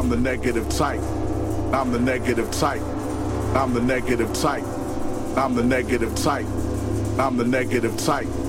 I'm the negative type. I'm the negative type. I'm the negative type. I'm the negative type. I'm the negative type.